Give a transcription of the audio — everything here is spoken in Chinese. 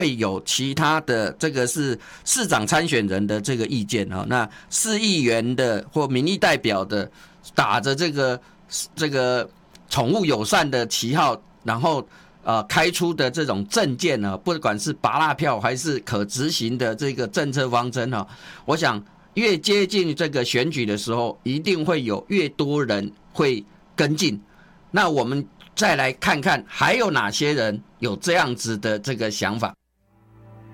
会有其他的这个是市长参选人的这个意见哈，那市议员的或民意代表的打着这个宠物友善的旗号，然后开出的这种政见呢，不管是拔辣票还是可执行的这个政策方针哈，我想越接近这个选举的时候，一定会有越多人会跟进。那我们再来看看还有哪些人有这样子的这个想法。